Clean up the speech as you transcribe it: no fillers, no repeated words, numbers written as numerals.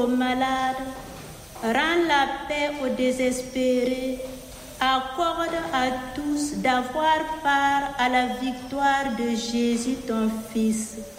aux malades, rends la paix aux désespérés, accorde à tous d'avoir part à la victoire de Jésus ton Fils.